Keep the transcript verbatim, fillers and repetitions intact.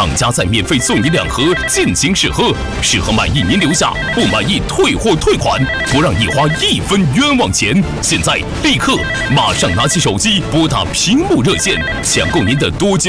厂家再免费送你两盒，尽情试喝。试喝满意您留下，不满意退货退款，不让你花一分冤枉钱。现在立刻马上拿起手机，拨打屏幕热线，抢购您的多晶。